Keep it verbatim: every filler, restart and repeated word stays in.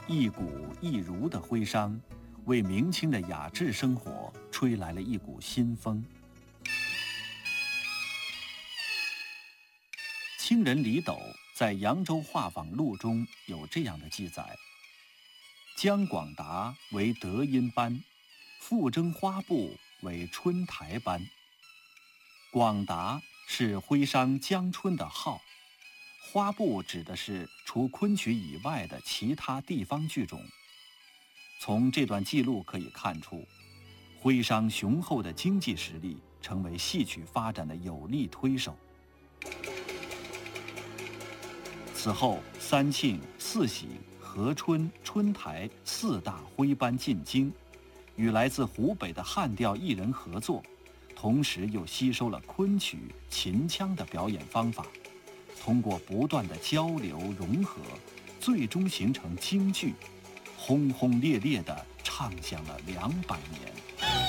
一古一儒的徽商，为明清的雅致生活吹来了一股新风。清人李斗在《扬州画舫录》中有这样的记载：姜广达为德音班，傅征花布为春台班。广达是徽商姜春的号，花布指的是除昆曲以外的其他地方剧种。从这段记录可以看出，徽商雄厚的经济实力成为戏曲发展的有力推手。此后，三庆、四喜、和春、春台四大徽班进京，与来自湖北的汉调艺人合作，同时又吸收了昆曲、秦腔的表演方法，通过不断的交流融合，最终形成京剧，轰轰烈烈地唱响了两百年。